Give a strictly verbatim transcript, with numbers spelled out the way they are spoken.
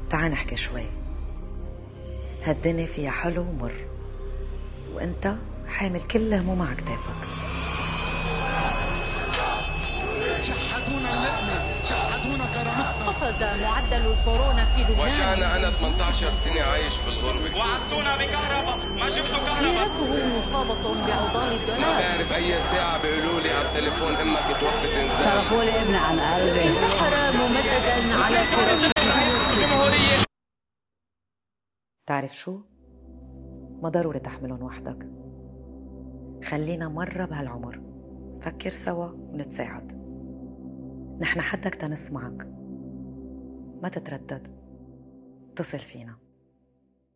تعال نحكي شوي. هالدنيا فيها حلو ومر، وانت حامل كل هموم على كتافك. شحتونا اللقمة، شحتونا كرامتنا. قفز معدل الكورونا في لبنان. وجعنا أنا ثمانية عشر سنة عايش في الغربة. وعدتونا بكهرباء، ما جبتوا كهرباء. سيرته مصابة بعضال الدولار. ما بعرف أي ساعة بيقولوا لي على التليفون إمك توفت إنزال. صرفوا لي ابني عن قلبي. انتحر ممددا على فراش الجمهورية. تعرف شو؟ ما ضروري تحملهم وحدك. خلينا مرة بهالعمر فكر سوا ونتساعد. نحن حدك تنسمعك، ما تتردد، اتصل فينا.